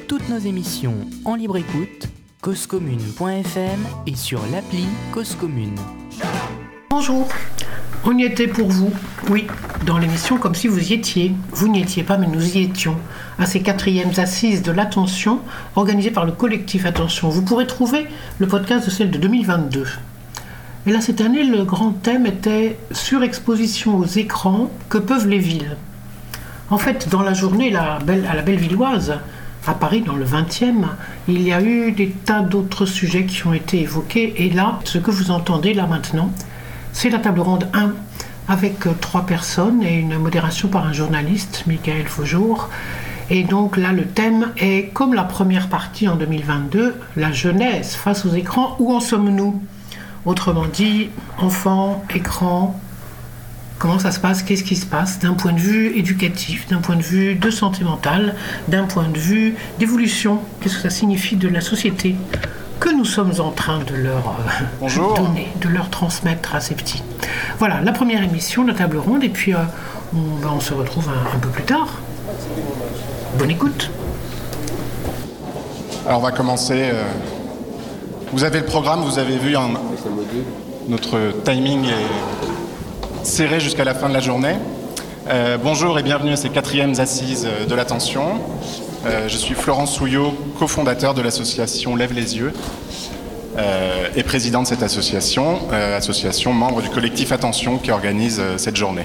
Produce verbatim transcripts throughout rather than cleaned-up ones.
toutes nos émissions en libre écoute, cause commune point f m et sur l'appli Cause Commune. Bonjour, on y était pour vous, oui, dans l'émission comme si vous y étiez. Vous n'y étiez pas, mais nous y étions, à ces quatrièmes assises de l'attention, organisées par le collectif Attention. Vous pourrez trouver le podcast de celle de deux mille vingt-deux. Et là, cette année, le grand thème était « Surexposition aux écrans, que peuvent les villes ?» En fait, dans la journée la belle, à la Bellevilloise, à Paris, dans le vingtième, il y a eu des tas d'autres sujets qui ont été évoqués. Et là, ce que vous entendez là maintenant, c'est la table ronde un, avec trois personnes et une modération par un journaliste, Michael Faujour. Et donc là, le thème est, comme la première partie en deux mille vingt-deux, la jeunesse face aux écrans, où en sommes-nous ? Autrement dit, enfants, écrans, comment ça se passe, qu'est-ce qui se passe d'un point de vue éducatif, d'un point de vue de santé mentale, d'un point de vue d'évolution, qu'est-ce que ça signifie de la société que nous sommes en train de leur euh, donner, de leur transmettre à ces petits. Voilà, la première émission, la table ronde, et puis euh, on, ben, on se retrouve un, un peu plus tard. Bonne écoute. Alors on va commencer. Euh, vous avez le programme, vous avez vu, un, notre timing est serré jusqu'à la fin de la journée. Euh, bonjour et bienvenue à ces quatrièmes assises de l'attention. Euh, je suis Florent Souillot, cofondateur de l'association Lève les yeux euh, et président de cette association, euh, association membre du collectif Attention qui organise euh, cette journée.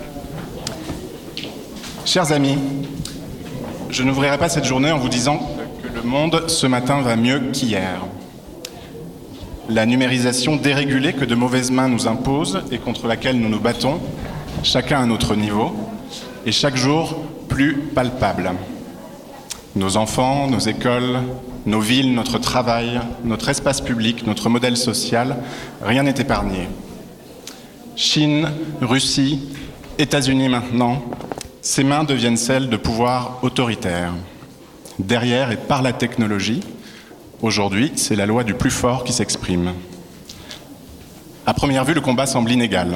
Chers amis, je n'ouvrirai pas cette journée en vous disant que le monde ce matin va mieux qu'hier. La numérisation dérégulée que de mauvaises mains nous imposent et contre laquelle nous nous battons, chacun à notre niveau, est chaque jour plus palpable. Nos enfants, nos écoles, nos villes, notre travail, notre espace public, notre modèle social, rien n'est épargné. Chine, Russie, États-Unis maintenant, ces mains deviennent celles de pouvoirs autoritaires. Derrière et par la technologie, aujourd'hui, c'est la loi du plus fort qui s'exprime. À première vue, le combat semble inégal.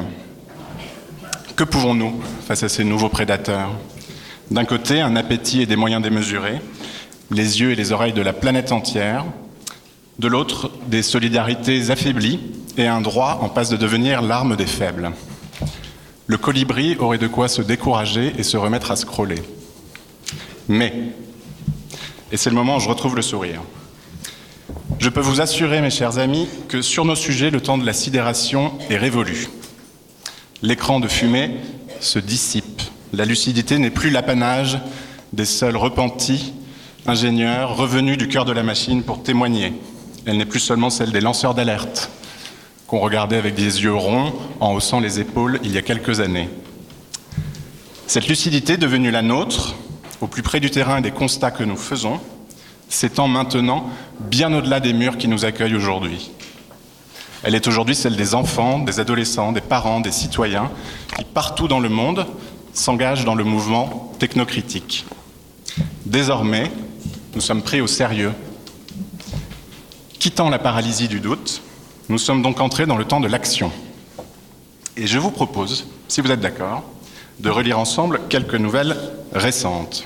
Que pouvons-nous face à ces nouveaux prédateurs ? D'un côté, un appétit et des moyens démesurés, les yeux et les oreilles de la planète entière. De l'autre, des solidarités affaiblies et un droit en passe de devenir l'arme des faibles. Le colibri aurait de quoi se décourager et se remettre à scroller. Mais, et c'est le moment où je retrouve le sourire, je peux vous assurer, mes chers amis, que sur nos sujets, le temps de la sidération est révolu. L'écran de fumée se dissipe. La lucidité n'est plus l'apanage des seuls repentis, ingénieurs, revenus du cœur de la machine pour témoigner. Elle n'est plus seulement celle des lanceurs d'alerte, qu'on regardait avec des yeux ronds, en haussant les épaules il y a quelques années. Cette lucidité devenue la nôtre, au plus près du terrain et des constats que nous faisons, s'étend maintenant bien au-delà des murs qui nous accueillent aujourd'hui. Elle est aujourd'hui celle des enfants, des adolescents, des parents, des citoyens, qui partout dans le monde s'engagent dans le mouvement technocritique. Désormais, nous sommes pris au sérieux. Quittant la paralysie du doute, nous sommes donc entrés dans le temps de l'action. Et je vous propose, si vous êtes d'accord, de relire ensemble quelques nouvelles récentes.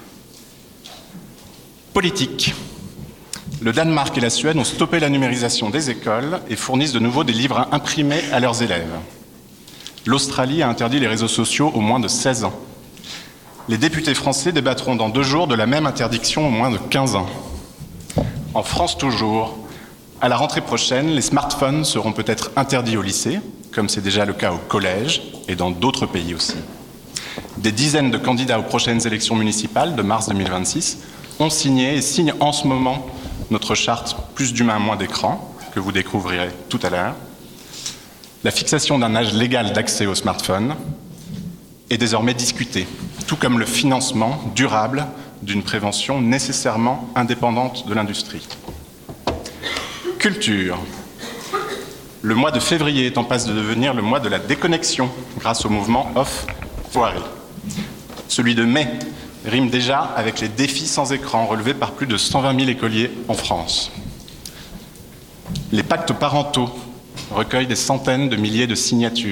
Politique. Le Danemark et la Suède ont stoppé la numérisation des écoles et fournissent de nouveau des livres imprimés à leurs élèves. L'Australie a interdit les réseaux sociaux aux moins de seize ans. Les députés français débattront dans deux jours de la même interdiction aux moins de quinze ans. En France toujours, à la rentrée prochaine, les smartphones seront peut-être interdits au lycée, comme c'est déjà le cas au collège et dans d'autres pays aussi. Des dizaines de candidats aux prochaines élections municipales de mars deux mille vingt-six ont signé et signent en ce moment notre charte « Plus d'humains, moins d'écran » que vous découvrirez tout à l'heure. La fixation d'un âge légal d'accès aux smartphones est désormais discutée, tout comme le financement durable d'une prévention nécessairement indépendante de l'industrie. Culture. Le mois de février est en passe de devenir le mois de la déconnexion grâce au mouvement Off Foiré. Celui de mai rime déjà avec les défis sans écran relevés par plus de cent vingt mille écoliers en France. Les pactes parentaux recueillent des centaines de milliers de signatures.